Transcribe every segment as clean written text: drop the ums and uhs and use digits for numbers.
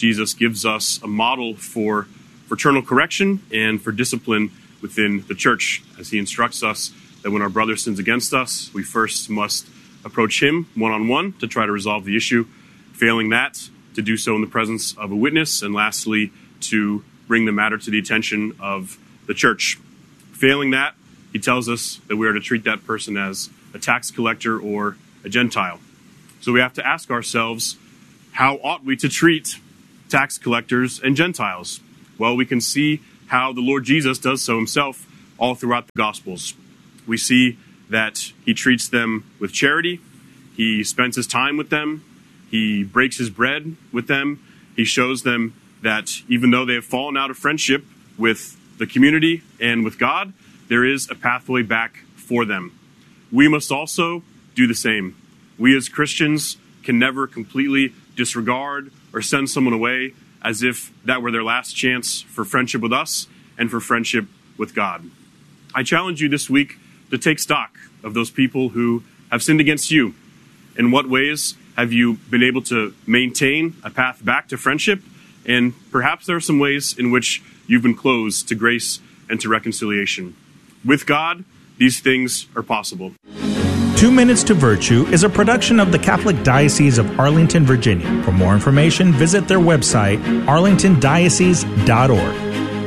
Jesus gives us a model for fraternal correction and for discipline within the church, as he instructs us that when our brother sins against us, we first must approach him one-on-one to try to resolve the issue. Failing that, to do so in the presence of a witness, and lastly, to bring the matter to the attention of the church. Failing that, he tells us that we are to treat that person as a tax collector or a Gentile. So we have to ask ourselves, how ought we to treat tax collectors and Gentiles? Well, we can see how the Lord Jesus does so himself all throughout the Gospels. We see that he treats them with charity, he spends his time with them, he breaks his bread with them, he shows them that even though they have fallen out of friendship with the community and with God, there is a pathway back for them. We must also do the same. We as Christians can never completely disregard or send someone away as if that were their last chance for friendship with us and for friendship with God. I challenge you this week to take stock of those people who have sinned against you. In what ways have you been able to maintain a path back to friendship? And perhaps there are some ways in which you've been closed to grace and to reconciliation. With God, these things are possible. 2 Minutes to Virtue is a production of the Catholic Diocese of Arlington, Virginia. For more information, visit their website, arlingtondiocese.org.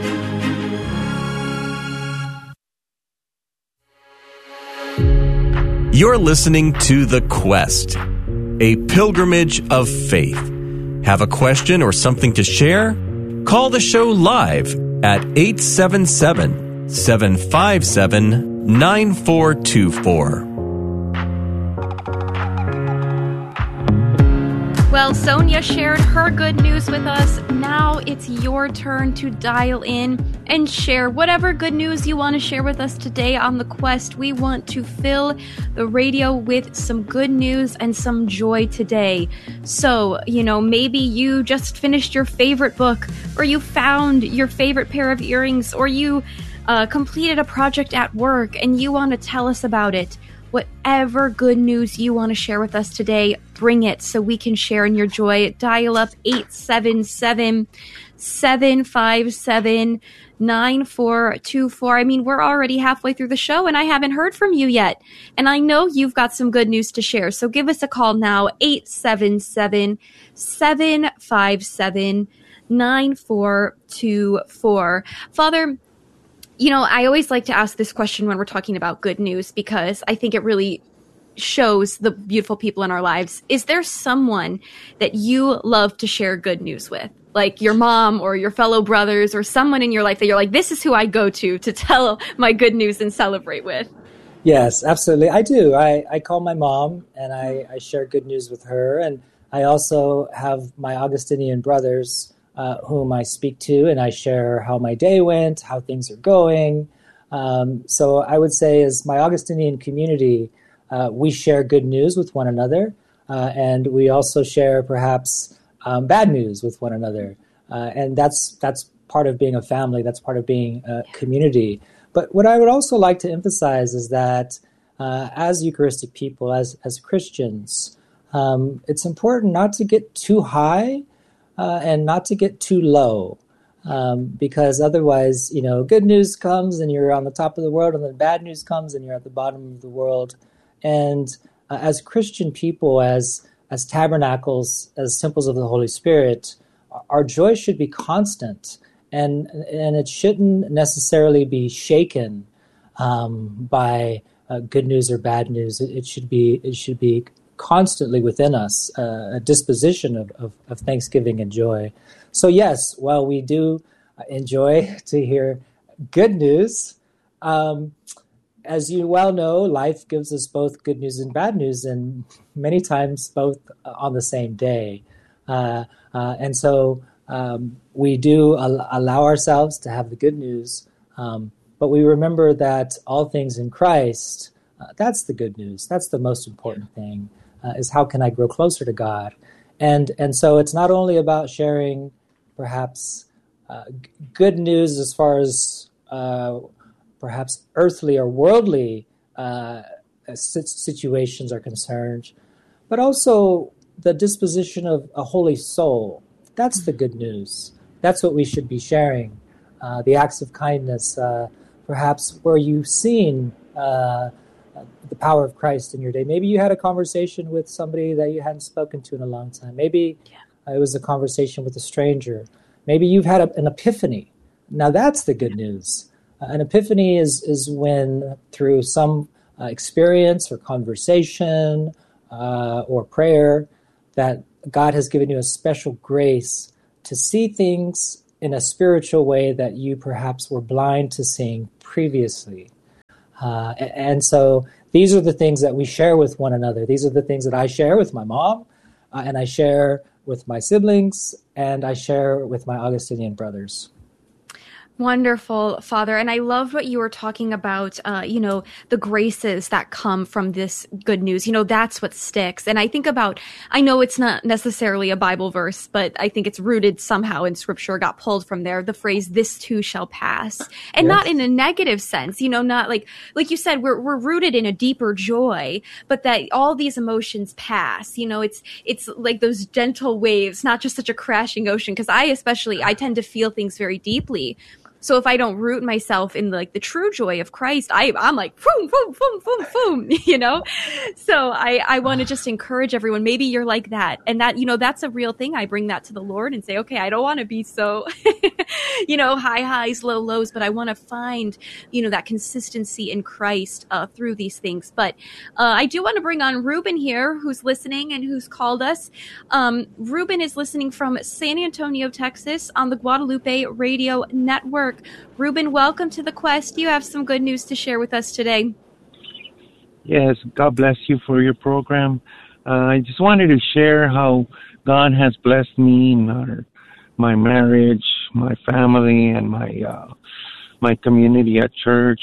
You're listening to The Quest, a pilgrimage of faith. Have a question or something to share? Call the show live at 877-757-9424. Well, Sonia shared her good news with us. Now it's your turn to dial in and share whatever good news you want to share with us today on The Quest. We want to fill the radio with some good news and some joy today. So, maybe you just finished your favorite book, or you found your favorite pair of earrings, or you completed a project at work and you want to tell us about it. Whatever good news you want to share with us today, bring it so we can share in your joy. Dial up 877-757-9424. I mean, we're already halfway through the show and I haven't heard from you yet. And I know you've got some good news to share. So give us a call now, 877-757-9424. Father, I always like to ask this question when we're talking about good news because I think it really shows the beautiful people in our lives. Is there someone that you love to share good news with? Like your mom or your fellow brothers or someone in your life that you're like, this is who I go to tell my good news and celebrate with? Yes, absolutely. I do. I call my mom and I share good news with her. And I also have my Augustinian brothers whom I speak to, and I share how my day went, how things are going. So I would say as my Augustinian community, we share good news with one another, and we also share perhaps bad news with one another. And that's part of being a family, that's part of being a community. But what I would also like to emphasize is that as Eucharistic people, as Christians, it's important not to get too high and not to get too low, because otherwise, good news comes and you're on the top of the world, and then bad news comes and you're at the bottom of the world. And as Christian people, as tabernacles, as temples of the Holy Spirit, our joy should be constant, and it shouldn't necessarily be shaken by good news or bad news. It should be constantly within us, a disposition of thanksgiving and joy. So yes, while we do enjoy to hear good news, as you well know, life gives us both good news and bad news, and many times both on the same day. And so we do allow ourselves to have the good news, but we remember that all things in Christ, that's the good news. That's the most important thing. Is how can I grow closer to God? And so it's not only about sharing perhaps good news as far as perhaps earthly or worldly situations are concerned, but also the disposition of a holy soul. That's the good news. That's what we should be sharing. The acts of kindness, perhaps where you've seen the power of Christ in your day. Maybe you had a conversation with somebody that you hadn't spoken to in a long time. Maybe it was a conversation with a stranger. Maybe you've had an epiphany. Now that's the good news. An epiphany is when through some experience or conversation or prayer that God has given you a special grace to see things in a spiritual way that you perhaps were blind to seeing previously. And so these are the things that we share with one another. These are the things that I share with my mom, and I share with my siblings, and I share with my Augustinian brothers. Wonderful, Father. And I love what you were talking about, the graces that come from this good news. That's what sticks. And I think about, I know it's not necessarily a Bible verse, but I think it's rooted somehow in Scripture, got pulled from there, the phrase, this too shall pass. And not in a negative sense, not like you said, we're rooted in a deeper joy, but that all these emotions pass. It's like those gentle waves, not just such a crashing ocean. Because I tend to feel things very deeply. So if I don't root myself in the true joy of Christ, I'm like, boom, boom, boom, boom, boom, So I want to just encourage everyone. Maybe you're like that. And that, that's a real thing. I bring that to the Lord and say, okay, I don't want to be so, high highs, low lows, but I want to find, that consistency in Christ through these things. But I do want to bring on Ruben here, who's listening and who's called us. Ruben is listening from San Antonio, Texas on the Guadalupe Radio Network. Ruben, welcome to the Quest. You have some good news to share with us today. Yes, God bless you for your program. I just wanted to share how God has blessed me in my marriage, my family, and my community at church.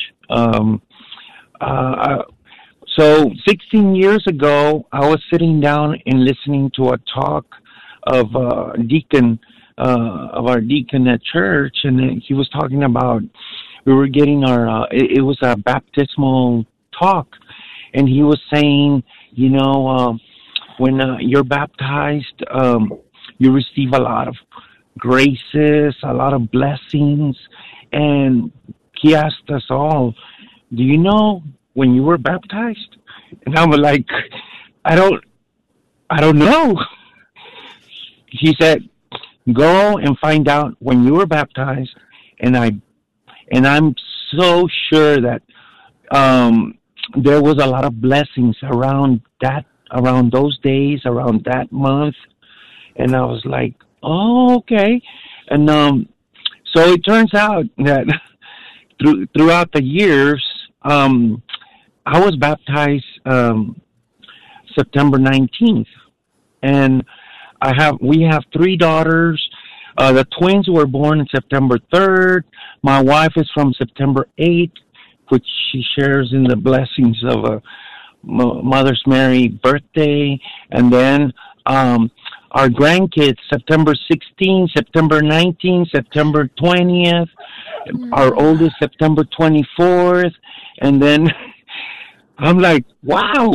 So 16 years ago, I was sitting down and listening to a talk of our deacon at church, and he was talking about, we were getting it was a baptismal talk, and he was saying, when you're baptized, you receive a lot of graces, a lot of blessings, and he asked us all, do you know when you were baptized? And I was like, I don't know. He said, go and find out when you were baptized, and I'm so sure that there was a lot of blessings around those days, around that month, and I was like, oh, okay. And so it turns out that throughout the years, I was baptized September 19th, and we have 3 daughters. The twins were born on September 3rd. My wife is from September 8th, which she shares in the blessings of a Mother's Mary birthday. And then our grandkids, September 16th, September 19th, September 20th. Our oldest, September 24th. And then I'm like, wow.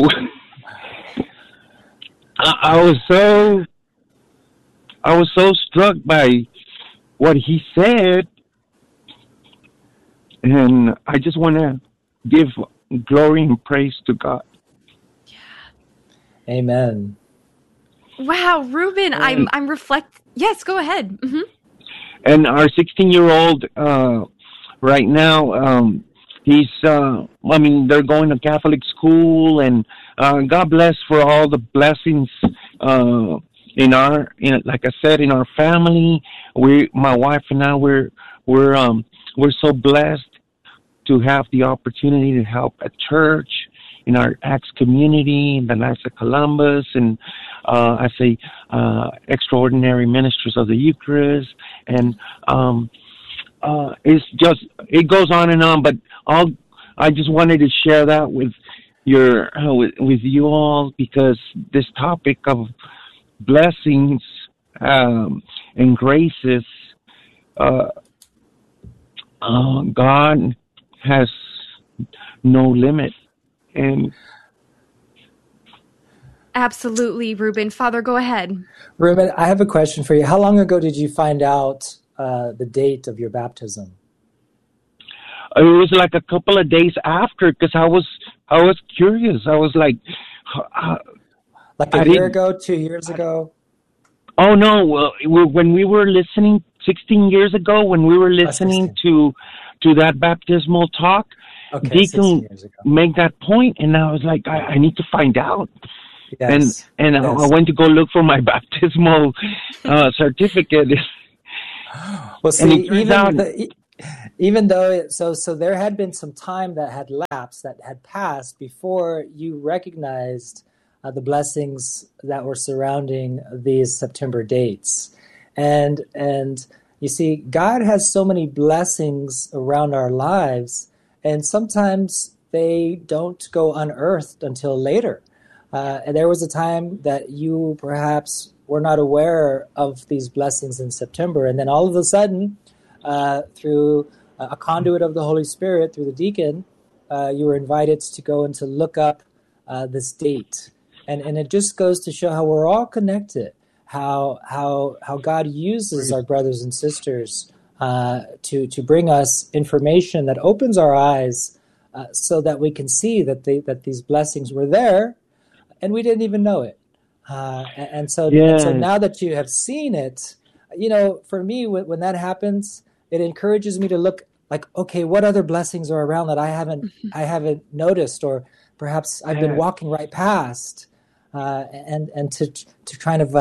I was so struck by what he said, and I just want to give glory and praise to God. Yeah. Amen. Wow, Ruben, I'm reflecting. Yes, go ahead. Mm-hmm. And our 16-year-old right now, he's, they're going to Catholic school, and God bless for all the blessings like I said, in our family. My wife and I, we're so blessed to have the opportunity to help at church, in our Acts community, in the Knights of Columbus, and Extraordinary Ministers of the Eucharist, and it goes on and on. But I just wanted to share that with you all, because this topic of blessings and graces, God has no limit, and Absolutely, Ruben. Father, go ahead. Ruben, I have a question for you. How long ago did you find out the date of your baptism? It was like a couple of days after, because I was curious. I was like a year ago, 2 years ago? Oh no! Well, when we were listening 16 years ago, when we were listening to that baptismal talk, Deacon made that point, and I was like, I need to find out. Yes. And yes. I went to go look for my baptismal certificate. Well, see, even though so there had been some time that had lapsed, that had passed before you recognized the blessings that were surrounding these September dates, and you see, God has so many blessings around our lives, and sometimes they don't go unearthed until later. And there was a time that you perhaps were not aware of these blessings in September, and then all of a sudden, through a conduit of the Holy Spirit, through the deacon, you were invited to go and to look up this date. And it just goes to show how we're all connected, how God uses our brothers and sisters to bring us information that opens our eyes so that we can see that these blessings were there, and we didn't even know it. And so now that you have seen it, for me, when that happens, it encourages me to look like, okay, what other blessings are around that I haven't noticed, or perhaps I've been walking right past, and to kind of,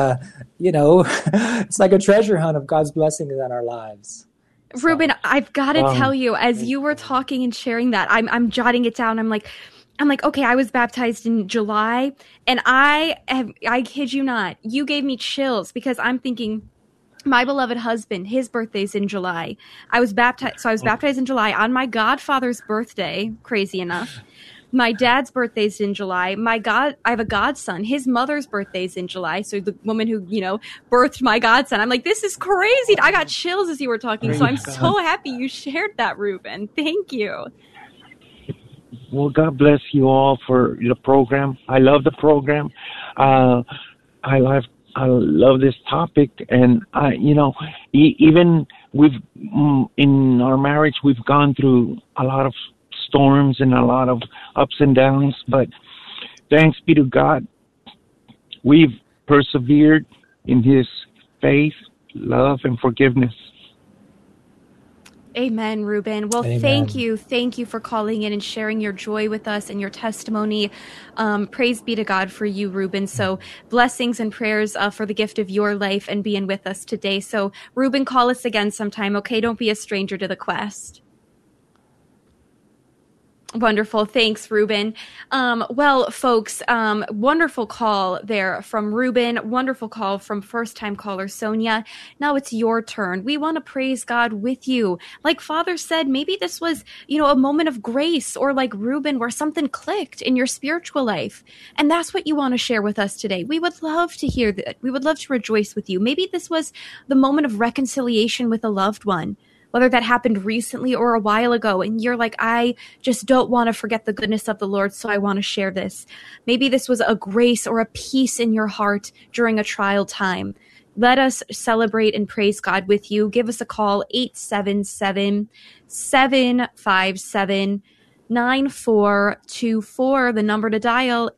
it's like a treasure hunt of God's blessings in our lives. Ruben, I've got to tell you, as you were talking and sharing that, I'm jotting it down. I'm like, okay, I was baptized in July, and I kid you not, you gave me chills, because I'm thinking, my beloved husband, his birthday's in July. I was baptized in July on my godfather's birthday, crazy enough. My dad's birthday's in July. I have a godson. His mother's birthday's in July. So the woman who, birthed my godson. I'm like, this is crazy. I got chills as you were talking. So I'm so happy you shared that, Ruben. Thank you. Well, God bless you all for the program. I love the program. I love this topic, and even in our marriage, we've gone through a lot of storms and a lot of ups and downs, but thanks be to God, we've persevered in His faith, love, and forgiveness. Amen, Ruben. Well, Amen. Thank you for calling in and sharing your joy with us and your testimony. Praise be to God for you, Ruben. So blessings and prayers for the gift of your life and being with us today. So Ruben, call us again sometime, okay? Don't be a stranger to the quest. Wonderful. Thanks, Ruben. Well, folks, wonderful call there from Ruben. Wonderful call from first-time caller Sonia. Now it's your turn. We want to praise God with you. Like Father said, maybe this was, a moment of grace, or like Ruben, where something clicked in your spiritual life. And that's what you want to share with us today. We would love to hear that. We would love to rejoice with you. Maybe this was the moment of reconciliation with a loved one, whether that happened recently or a while ago, and you're like, I just don't want to forget the goodness of the Lord, so I want to share this. Maybe this was a grace or a peace in your heart during a trial time. Let us celebrate and praise God with you. Give us a call, 877-757-9424. The number to dial,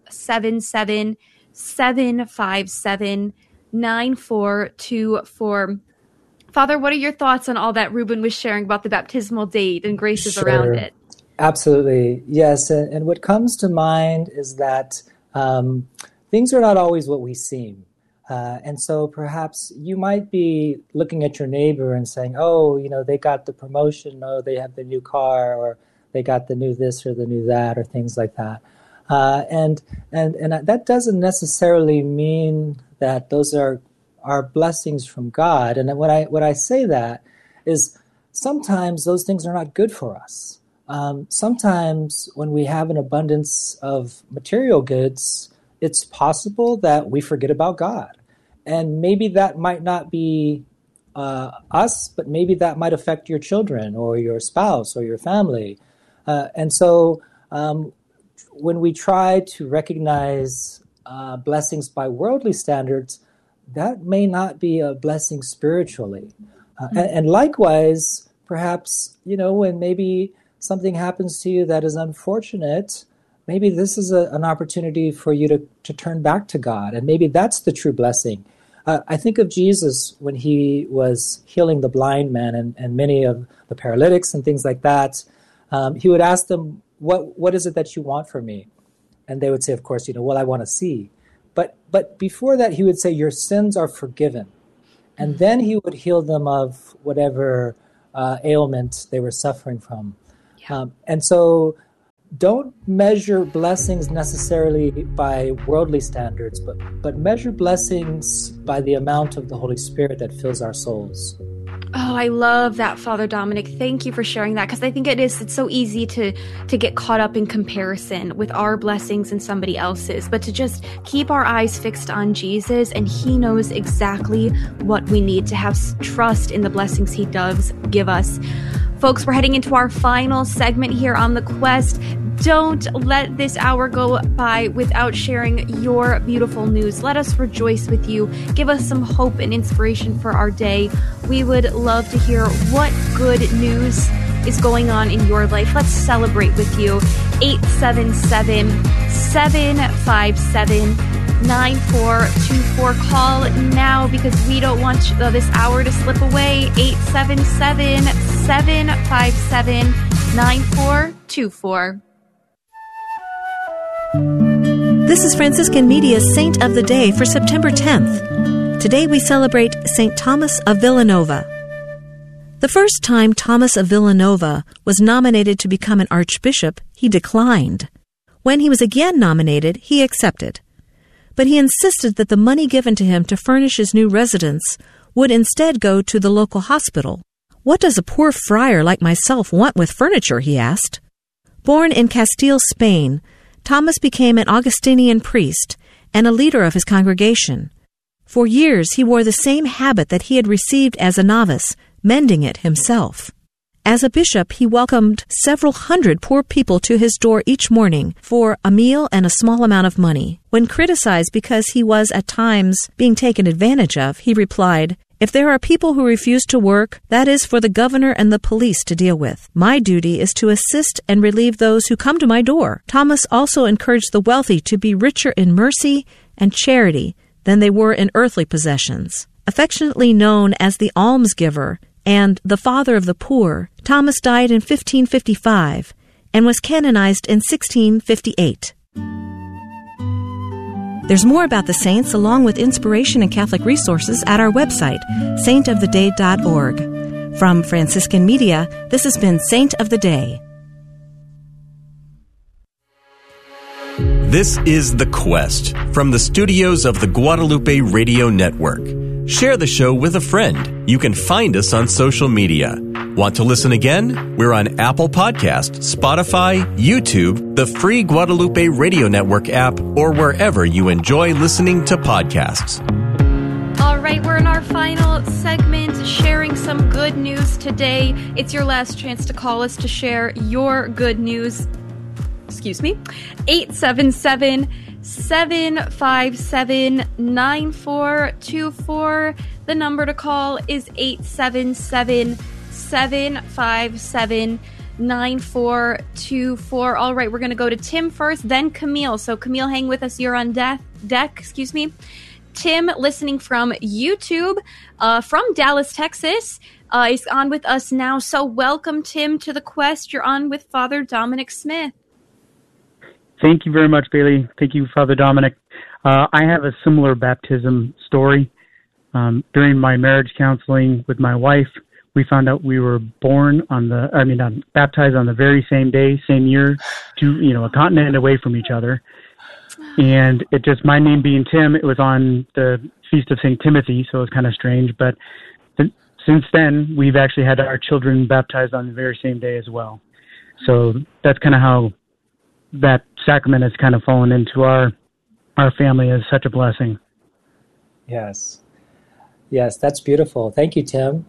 877-757-9424. Father, what are your thoughts on all that Ruben was sharing about the baptismal date and graces around it? Absolutely. Yes. And what comes to mind is that things are not always what we seem. And so perhaps you might be looking at your neighbor and saying, oh, they got the promotion, or they have the new car, or they got the new this or the new that, or things like that. And that doesn't necessarily mean that those are blessings from God. And what I say that is sometimes those things are not good for us. Sometimes when we have an abundance of material goods, it's possible that we forget about God. And maybe that might not be us, but maybe that might affect your children or your spouse or your family. And so when we try to recognize blessings by worldly standards, that may not be a blessing spiritually. And likewise, perhaps, when maybe something happens to you that is unfortunate, maybe this is an opportunity for you to turn back to God. And maybe that's the true blessing. I think of Jesus when he was healing the blind man and many of the paralytics and things like that. He would ask them, what is it that you want from me? And they would say, of course, well, I want to see. But before that, he would say, your sins are forgiven. And then he would heal them of whatever ailment they were suffering from. Yeah. And so don't measure blessings necessarily by worldly standards, but measure blessings by the amount of the Holy Spirit that fills our souls. Oh, I love that, Father Dominic. Thank you for sharing that, because I think it's so easy to get caught up in comparison with our blessings and somebody else's, but to just keep our eyes fixed on Jesus, and he knows exactly what we need to have trust in the blessings he does give us. Folks, we're heading into our final segment here on The Quest. Don't let this hour go by without sharing your beautiful news. Let us rejoice with you. Give us some hope and inspiration for our day. We would love to hear what good news is going on in your life. Let's celebrate with you. 877-757-9424. Call now, because we don't want this hour to slip away. 877-757-9424. This is Franciscan Media's Saint of the Day for September 10th. Today we celebrate St. Thomas of Villanova. The first time Thomas of Villanova was nominated to become an archbishop, he declined. When he was again nominated, he accepted. But he insisted that the money given to him to furnish his new residence would instead go to the local hospital. "What does a poor friar like myself want with furniture?" he asked. Born in Castile, Spain, Thomas became an Augustinian priest and a leader of his congregation. For years, he wore the same habit that he had received as a novice, mending it himself. As a bishop, he welcomed several hundred poor people to his door each morning for a meal and a small amount of money. When criticized because he was at times being taken advantage of, he replied, "If there are people who refuse to work, that is for the governor and the police to deal with. My duty is to assist and relieve those who come to my door." Thomas also encouraged the wealthy to be richer in mercy and charity than they were in earthly possessions. Affectionately known as the almsgiver and the father of the poor, Thomas died in 1555 and was canonized in 1658. There's more about the saints, along with inspiration and Catholic resources, at our website, saintoftheday.org. From Franciscan Media, this has been Saint of the Day. This is The Quest from the studios of the Guadalupe Radio Network. Share the show with a friend. You can find us on social media. Want to listen again? We're on Apple Podcasts, Spotify, YouTube, the free Guadalupe Radio Network app, or wherever you enjoy listening to podcasts. All right, we're in our final segment, sharing some good news today. It's your last chance to call us to share your good news. 877-757-9424. The number to call is 877-757-9424. All right, we're going to go to Tim first, then Camille. So Camille, hang with us. You're on deck. Tim, listening from YouTube, from Dallas, Texas, is on with us now. So welcome, Tim, to The Quest. You're on with Father Dominic Smith. Thank you very much, Bailey. Thank you, Father Dominic. I have a similar baptism story. During my marriage counseling with my wife, we found out we were baptized on the very same day, same year, a continent away from each other. And it just, my name being Tim, it was on the Feast of St. Timothy, so it was kind of strange. But since then, we've actually had our children baptized on the very same day as well. So that's kind of how that sacrament has kind of fallen into our family as such a blessing. Yes, that's beautiful. Thank you, Tim.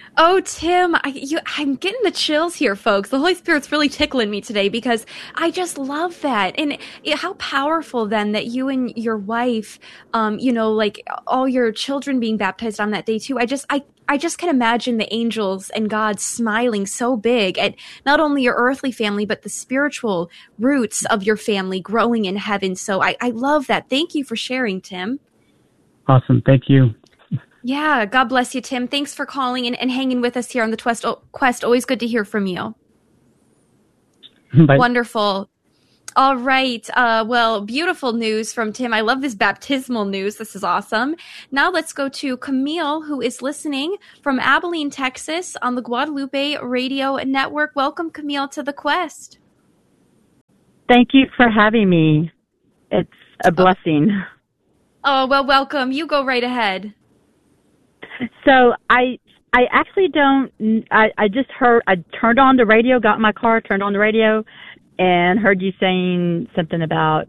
Oh, Tim, I'm getting the chills here, folks. The Holy Spirit's really tickling me today because I just love that. And how powerful then that you and your wife, like all your children being baptized on that day too. I just can imagine the angels and God smiling so big at not only your earthly family, but the spiritual roots of your family growing in heaven. So I love that. Thank you for sharing, Tim. Awesome. Thank you. Yeah, God bless you, Tim. Thanks for calling and hanging with us here on the Quest. Always good to hear from you. Bye. Wonderful. All right. Well, beautiful news from Tim. I love this baptismal news. This is awesome. Now let's go to Camille, who is listening from Abilene, Texas on the Guadalupe Radio Network. Welcome, Camille, to the Quest. Thank you for having me. It's a blessing. Oh, well, welcome. You go right ahead. So I actually don't, I just heard, I turned on the radio, got in my car, turned on the radio, and heard you saying something about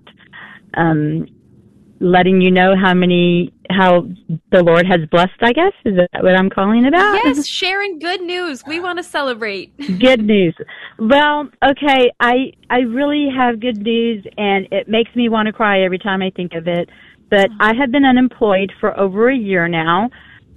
letting you know how the Lord has blessed, I guess. Is that what I'm calling about? Yes, sharing good news. We want to celebrate. Good news. Well, okay, I really have good news, and it makes me want to cry every time I think of it. But I have been unemployed for over a year now.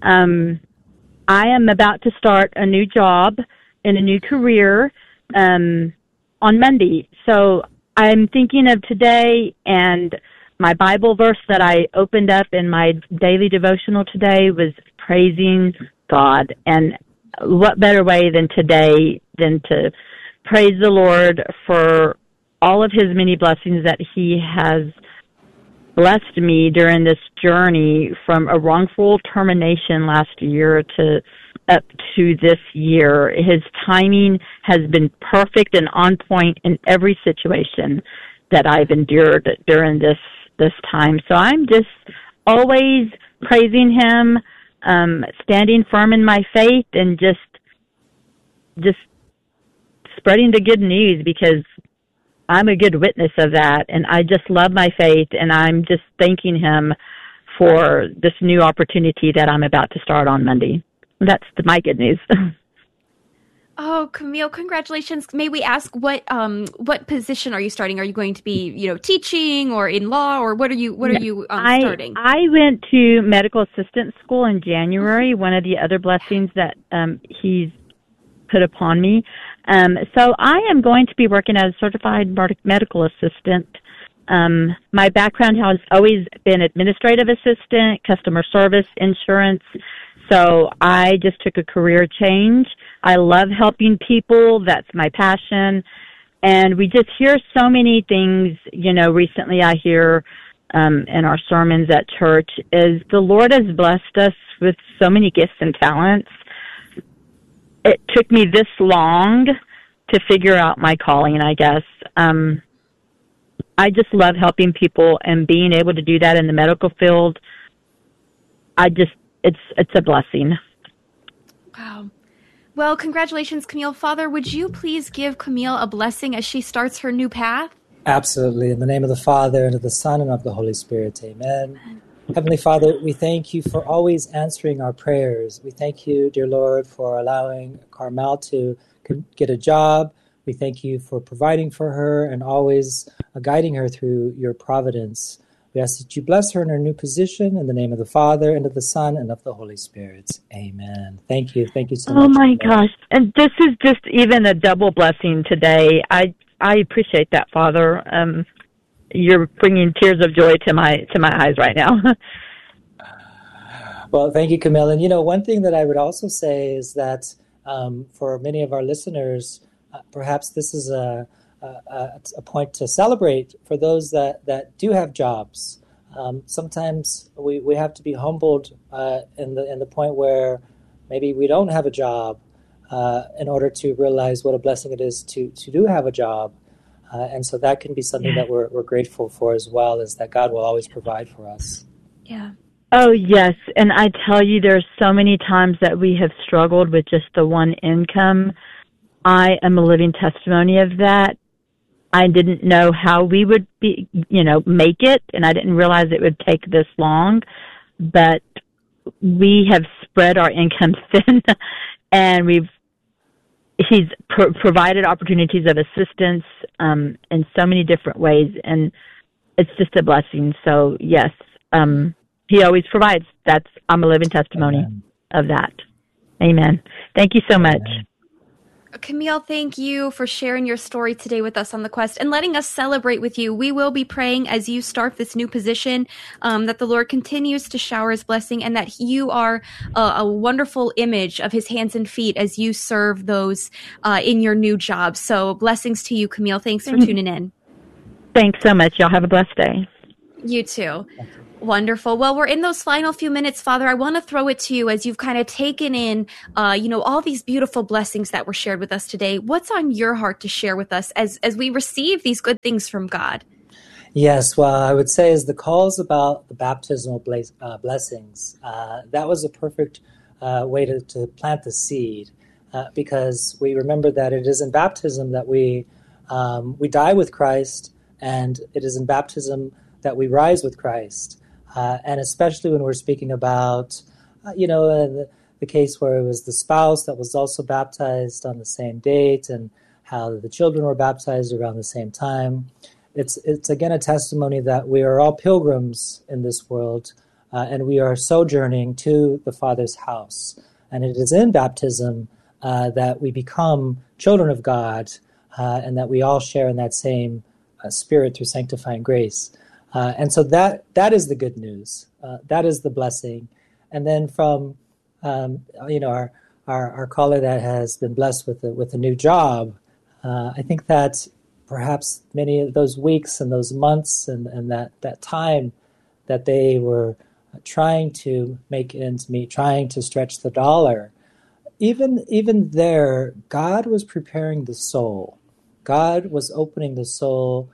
I am about to start a new job in a new career on Monday. So I'm thinking of today, and my Bible verse that I opened up in my daily devotional today was praising God. And what better way than today than to praise the Lord for all of his many blessings that he has blessed me during this journey from a wrongful termination last year to up to this year. His timing has been perfect and on point in every situation that I've endured during this time. So I'm just always praising him, standing firm in my faith, and just spreading the good news, because I'm a good witness of that, and I just love my faith, and I'm just thanking him for this new opportunity that I'm about to start on Monday. That's my good news. Oh, Camille, congratulations. May we ask what position are you starting? Are you going to be, teaching or in law, or what are you starting? I went to medical assistant school in January, one of the other blessings that he's put upon me. So I am going to be working as a certified medical assistant. My background has always been administrative assistant, customer service, insurance. So I just took a career change. I love helping people. That's my passion. And we just hear so many things, recently I hear in our sermons at church is the Lord has blessed us with so many gifts and talents. It took me this long to figure out my calling, I guess. I just love helping people, and being able to do that in the medical field, it's a blessing. Wow. Well, congratulations, Camille. Father, would you please give Camille a blessing as she starts her new path? Absolutely. In the name of the Father, and of the Son, and of the Holy Spirit. Amen. Heavenly Father, we thank you for always answering our prayers. We thank you, dear Lord, for allowing Carmel to get a job. We thank you for providing for her and always guiding her through your providence. We ask that you bless her in her new position in the name of the Father, and of the Son, and of the Holy Spirit. Amen. Thank you. Thank you so much. Oh, my gosh. And this is just even a double blessing today. I appreciate that, Father. You're bringing tears of joy to my eyes right now. Well, thank you, Camille. And, one thing that I would also say is that for many of our listeners, perhaps this is a point to celebrate for those that do have jobs. Sometimes we have to be humbled in the point where maybe we don't have a job in order to realize what a blessing it is to do have a job. And so that can be something that we're grateful for as well, is that God will always provide for us. Yeah. Oh, yes. And I tell you, there's so many times that we have struggled with just the one income. I am a living testimony of that. I didn't know how we would be, make it, and I didn't realize it would take this long. But we have spread our income thin and he's provided opportunities of assistance in so many different ways, and it's just a blessing. So yes, he always provides. I'm a living testimony of that. Amen. Thank you so much. Camille, thank you for sharing your story today with us on The Quest and letting us celebrate with you. We will be praying as you start this new position, that the Lord continues to shower his blessing, and that you are a wonderful image of his hands and feet as you serve those in your new job. So blessings to you, Camille. Thanks for tuning in. Thanks so much. Y'all have a blessed day. You too. Wonderful. Well, we're in those final few minutes, Father. I want to throw it to you as you've kind of taken in, all these beautiful blessings that were shared with us today. What's on your heart to share with us as we receive these good things from God? Yes, well, I would say as the calls about the baptismal blessings, that was a perfect way to plant the seed, because we remember that it is in baptism that we die with Christ, and it is in baptism that we rise with Christ. And especially when we're speaking about, the case where it was the spouse that was also baptized on the same date, and how the children were baptized around the same time. It's again a testimony that we are all pilgrims in this world, and we are sojourning to the Father's house. And it is in baptism that we become children of God, and that we all share in that same spirit through sanctifying grace. And so that is the good news. That is the blessing. And then from our caller that has been blessed with a new job, I think that perhaps many of those weeks and those months and that time that they were trying to make ends meet, trying to stretch the dollar, even there, God was preparing the soul. God was opening the soul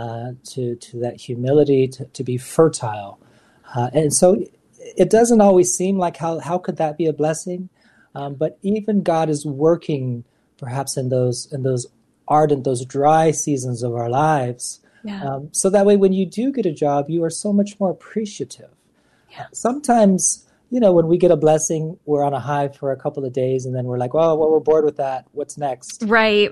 to that humility, to be fertile. And so it doesn't always seem like how could that be a blessing? But even God is working perhaps in those ardent, those dry seasons of our lives. Yeah. So that way when you do get a job, you are so much more appreciative. Yeah. Sometimes, when we get a blessing, we're on a high for a couple of days, and then we're like, well, we're bored with that. What's next? Right.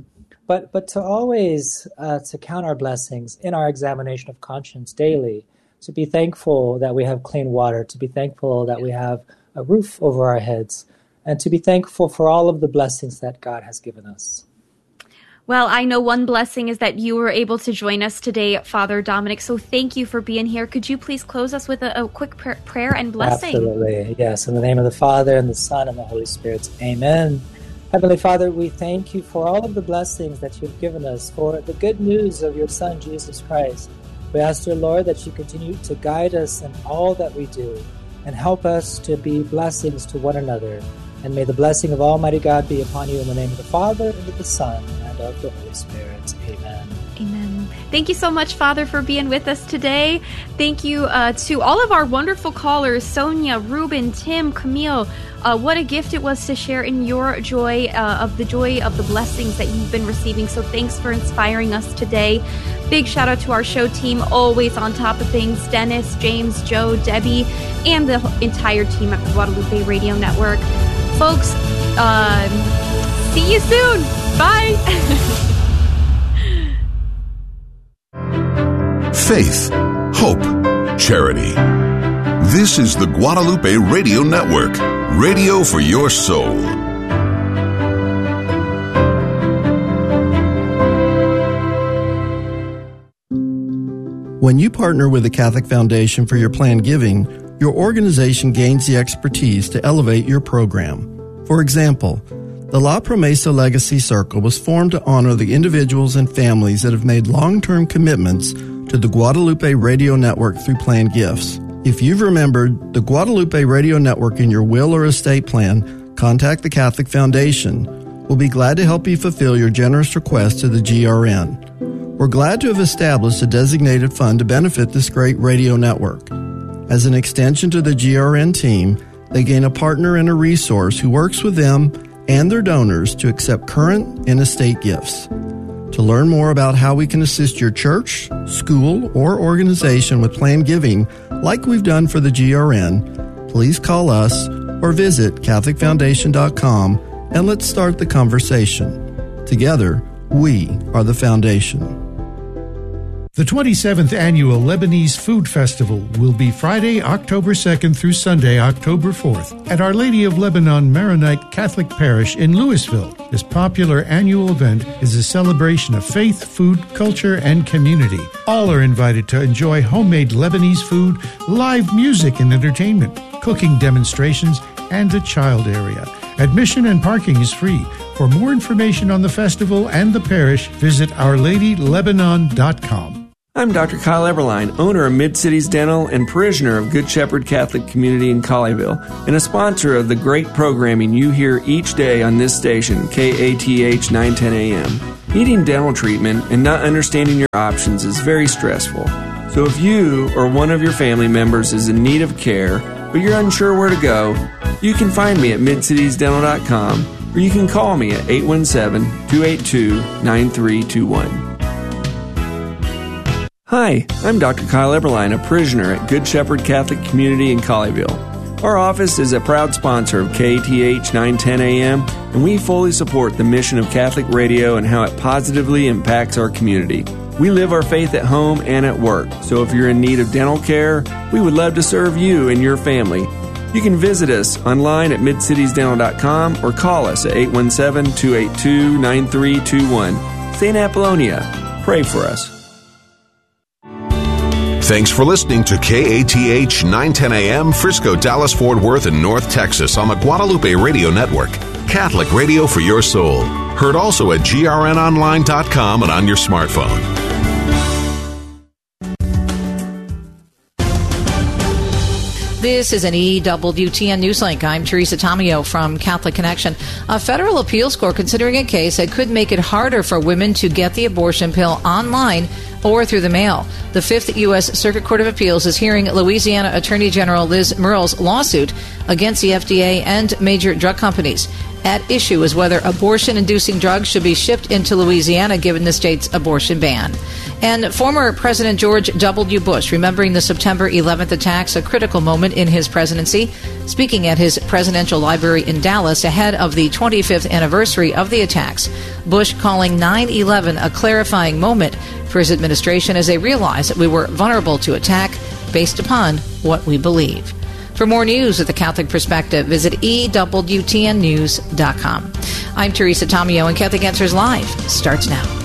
But to always to count our blessings in our examination of conscience daily, to be thankful that we have clean water, to be thankful that we have a roof over our heads, and to be thankful for all of the blessings that God has given us. Well, I know one blessing is that you were able to join us today, Father Dominic. So thank you for being here. Could you please close us with a quick prayer and blessing? Absolutely. Yes. In the name of the Father, and the Son, and the Holy Spirit. Amen. Heavenly Father, we thank you for all of the blessings that you've given us, for the good news of your Son, Jesus Christ. We ask, dear Lord, that you continue to guide us in all that we do and help us to be blessings to one another. And may the blessing of Almighty God be upon you in the name of the Father, and of the Son, and of the Holy Spirit. Amen. Amen. Thank you so much, Father, for being with us today. Thank you to all of our wonderful callers, Sonia, Ruben, Tim, Camille. What a gift it was to share in your joy of the blessings that you've been receiving. So thanks for inspiring us today. Big shout out to our show team, always on top of things. Dennis, James, Joe, Debbie, and the entire team at the Guadalupe Radio Network. Folks, see you soon. Bye. Faith, hope, charity. This is the Guadalupe Radio Network, radio for your soul. When you partner with the Catholic Foundation for your planned giving, your organization gains the expertise to elevate your program. For example, the La Promesa Legacy Circle was formed to honor the individuals and families that have made long-term commitments to the Guadalupe Radio Network through planned gifts. If you've remembered the Guadalupe Radio Network in your will or estate plan, contact the Catholic Foundation. We'll be glad to help you fulfill your generous request to the GRN. We're glad to have established a designated fund to benefit this great radio network. As an extension to the GRN team, they gain a partner and a resource who works with them and their donors to accept current and estate gifts. To learn more about how we can assist your church, school, or organization with planned giving, like we've done for the GRN, please call us or visit CatholicFoundation.com and let's start the conversation. Together, we are the foundation. The 27th Annual Lebanese Food Festival will be Friday, October 2nd through Sunday, October 4th at Our Lady of Lebanon Maronite Catholic Parish in Louisville. This popular annual event is a celebration of faith, food, culture, and community. All are invited to enjoy homemade Lebanese food, live music and entertainment, cooking demonstrations, and a child area. Admission and parking is free. For more information on the festival and the parish, visit OurLadyLebanon.com. I'm Dr. Kyle Eberline, owner of Mid-Cities Dental and parishioner of Good Shepherd Catholic Community in Colleyville, and a sponsor of the great programming you hear each day on this station, KATH 910 AM. Needing dental treatment and not understanding your options is very stressful. So if you or one of your family members is in need of care, but you're unsure where to go, you can find me at midcitiesdental.com, or you can call me at 817-282-9321. Hi, I'm Dr. Kyle Eberline, a parishioner at Good Shepherd Catholic Community in Colleyville. Our office is a proud sponsor of KATH 910 AM, and we fully support the mission of Catholic radio and how it positively impacts our community. We live our faith at home and at work, so if you're in need of dental care, we would love to serve you and your family. You can visit us online at midcitiesdental.com or call us at 817-282-9321. St. Apollonia, pray for us. Thanks for listening to KATH 910 AM, Frisco, Dallas, Fort Worth, and North Texas on the Guadalupe Radio Network. Catholic radio for your soul. Heard also at grnonline.com and on your smartphone. This is an EWTN Newslink. I'm Teresa Tomeo from Catholic Connection. A federal appeals court considering a case that could make it harder for women to get the abortion pill online or through the mail. The Fifth U.S. Circuit Court of Appeals is hearing Louisiana Attorney General Liz Murrell's lawsuit against the FDA and major drug companies. At issue is whether abortion-inducing drugs should be shipped into Louisiana given the state's abortion ban. And former President George W. Bush, remembering the September 11th attacks, a critical moment in his presidency, speaking at his presidential library in Dallas ahead of the 25th anniversary of the attacks. Bush calling 9/11 a clarifying moment for his administration as they realized that we were vulnerable to attack based upon what we believe. For more news with the Catholic Perspective, visit EWTNnews.com. I'm Teresa Tomeo, and Catholic Answers Live starts now.